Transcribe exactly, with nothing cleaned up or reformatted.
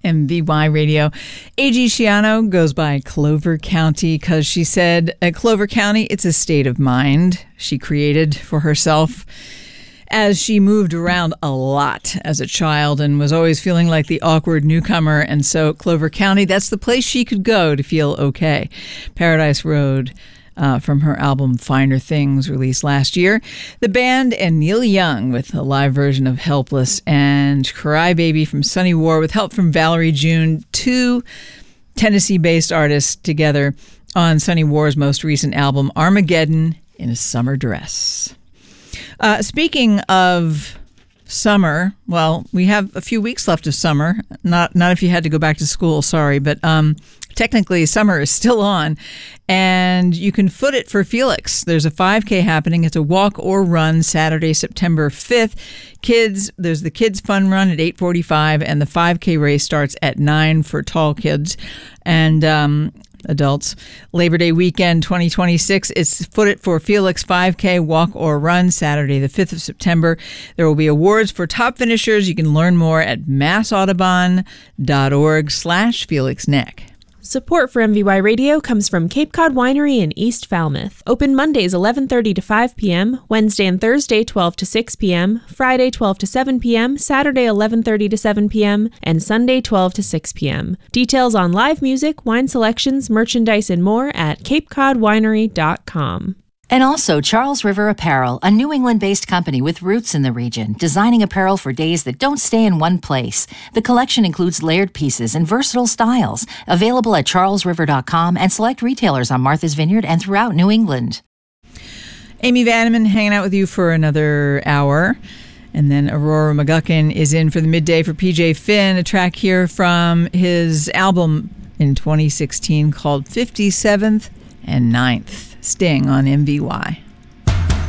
M V Y Radio. A G Schiano goes by Clover County because she said at Clover County, it's a state of mind she created for herself as she moved around a lot as a child and was always feeling like the awkward newcomer. And so Clover County, that's the place she could go to feel okay. Paradise Road. Uh, from her album Finer Things, released last year. The band and Neil Young with a live version of Helpless, and Cry Baby from Sunny War with help from Valerie June, two Tennessee-based artists together on Sunny War's most recent album, Armageddon in a Summer Dress. Uh, speaking of summer, well, we have a few weeks left of summer. Not not if you had to go back to school, sorry, but um, technically summer is still on, and you can foot it for Felix. There's a five K happening. It's a walk or run Saturday, September fifth. Kids, there's the Kids Fun Run at eight forty-five, and the five K race starts at nine for tall kids and um, adults. Labor Day weekend twenty twenty-six, it's Foot It for Felix five K walk or run Saturday the fifth of September. There will be awards for top finishers. You can learn more at massaudubon.org slash Felix Neck. Support for M V Y Radio comes from Cape Cod Winery in East Falmouth. Open Mondays eleven thirty to five p.m., Wednesday and Thursday twelve to six p.m., Friday twelve to seven p.m., Saturday eleven thirty to seven p.m., and Sunday twelve to six p.m. Details on live music, wine selections, merchandise, and more at cape cod winery dot com. And also Charles River Apparel, a New England-based company with roots in the region, designing apparel for days that don't stay in one place. The collection includes layered pieces and versatile styles, available at charles river dot com and select retailers on Martha's Vineyard and throughout New England. Amy Vanneman hanging out with you for another hour. And then Aurora McGuckin is in for the midday for P J Finn, a track here from his album in twenty sixteen called fifty-seventh and ninth. Sting on M V Y.